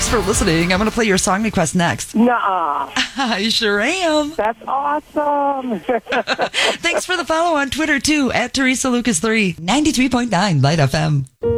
Thanks for listening. I'm going to play your song request next. Nuh-uh. I sure am. That's awesome. Thanks for the follow on Twitter, too, at Teresa Lucas 3, 93.9 Light FM.